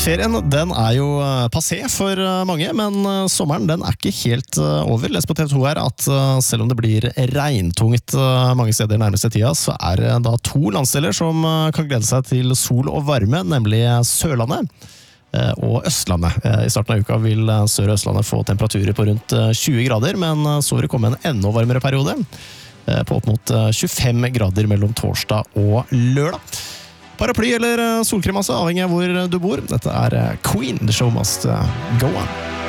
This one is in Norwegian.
Ferien, den jo passé for mange, men sommeren den ikke helt over. Les på TV2 her at selv om det blir regntungt mange steder nærmeste tida, så det da to landsdeler som kan glede seg til sol og varme, nemlig Sørlandet og Østlandet. I starten av uka vil Sør- og Østlandet få temperaturer på rundt 20 grader, men så vil det komme en enda varmere periode på opp mot 25 grader mellom torsdag og lørdag. Paraply eller solkrem, altså, avhengig av hvor du bor. Dette Queen, The Show Must Go On.